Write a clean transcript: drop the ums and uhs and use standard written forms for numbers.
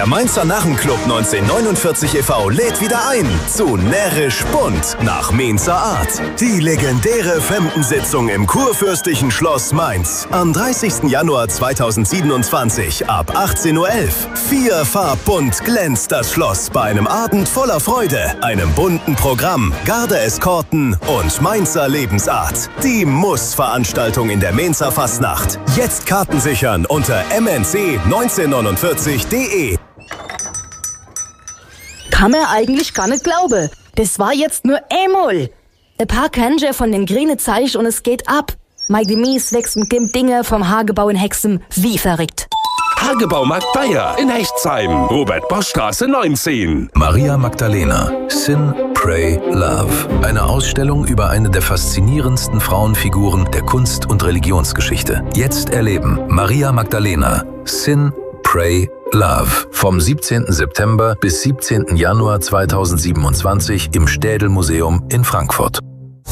Der Mainzer Narrenclub 1949 e.V. lädt wieder ein zu Närrisch Bunt nach Mainzer Art. Die legendäre Femdensitzung im Kurfürstlichen Schloss Mainz. Am 30. Januar 2027 ab 18:11 Uhr. Vierfarbbunt glänzt das Schloss bei einem Abend voller Freude, einem bunten Programm, Garde-Eskorten und Mainzer Lebensart. Die Muss-Veranstaltung in der Mainzer Fastnacht. Jetzt Karten sichern unter mnc1949.de. Kann man eigentlich gar nicht glauben. Das war jetzt nur einmal. Ein paar Kanjer von den grünen Zeich und es geht ab. Meine Mies wächst mit dem Dinge vom Hagebau in Hexem wie verrückt. Hagebaumarkt Bayer in Hechtsheim, Robert-Bosch-Straße 19. Maria Magdalena, Sin, Pray, Love. Eine Ausstellung über eine der faszinierendsten Frauenfiguren der Kunst- und Religionsgeschichte. Jetzt erleben Maria Magdalena, Sin, Pray, Love. Vom 17. September bis 17. Januar 2027 im Städel Museum in Frankfurt.